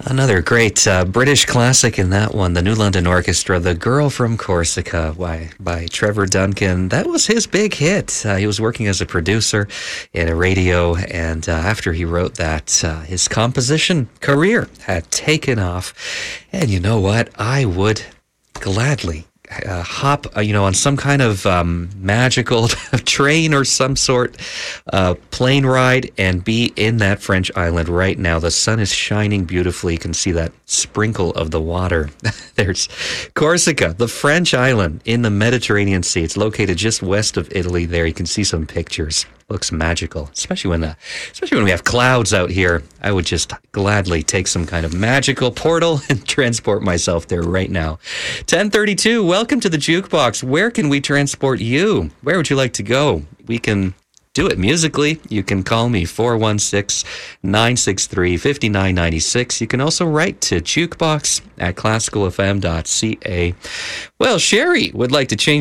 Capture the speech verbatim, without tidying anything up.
Another great uh, British classic in that one, the New London Orchestra, The Girl from Corsica by, by Trevor Duncan. That was his big hit. Uh, he was working as a producer in a radio, and uh, after he wrote that, uh, his composition career had taken off. And you know what? I would gladly Uh, hop, uh, you know, on some kind of um, magical train or some sort uh, plane ride and be in that French island right now. The sun is shining beautifully. You can see that sprinkle of the water. There's Corsica, the French island in the Mediterranean Sea. It's located just west of Italy there. You can see some pictures. Looks magical, especially when the, especially when we have clouds out here. I would just gladly take some kind of magical portal and transport myself there right now. ten thirty-two, welcome to the Jukebox. Where can we transport you? Where would you like to go? We can do it musically. You can call me four one six, nine six three, five nine nine six. You can also write to jukebox at classical f m dot c a. Well, Sherry would like to change